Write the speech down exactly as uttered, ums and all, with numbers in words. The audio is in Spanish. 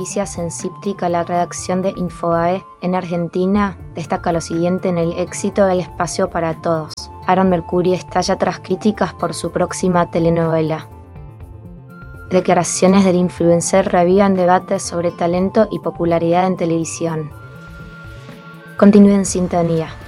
noticias en Cíptica, la redacción de Infobae en Argentina destaca lo siguiente en el éxito del espacio para todos. Aaron Mercuri estalla tras críticas por su próxima telenovela. Declaraciones del influencer reavivan debates sobre talento y popularidad en televisión. Continúe en sintonía.